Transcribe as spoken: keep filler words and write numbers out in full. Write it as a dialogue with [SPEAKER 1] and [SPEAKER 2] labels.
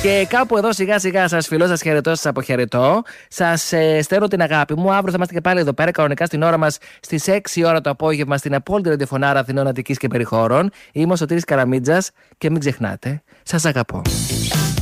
[SPEAKER 1] Και κάπου εδώ σιγά σιγά σας φιλώ, σας χαιρετώ, σας αποχαιρετώ. Σας ε, στέλνω την αγάπη μου. Αύριο θα είμαστε και πάλι εδώ πέρα, κανονικά στην ώρα μας, στις έξι ώρα το απόγευμα, στην απόλυτη ραδιοφωνάρα Αθηνών, Αττικής και περιχώρων. Είμαι ο Σωτήρης Καραμίτζας και μην ξεχνάτε, σας αγαπώ.